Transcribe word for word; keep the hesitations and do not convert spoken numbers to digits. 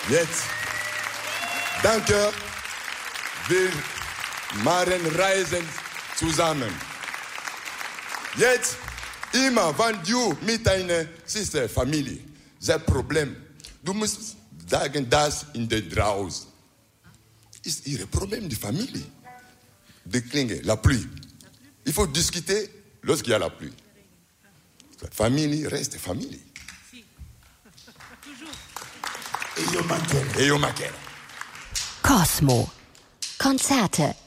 Jetzt, danke, wir machen Reisen zusammen. Jetzt, immer, wenn du mit deiner Schwester, Familie, das Problem, du musst sagen, das in der draußen. Ist ihr Problem, die Familie. Die Klinge, la pluie. Il faut discuter lorsqu'il y a la pluie. La famille reste famille. E io mancherò. E io mancherò. Cosmo. Konzerte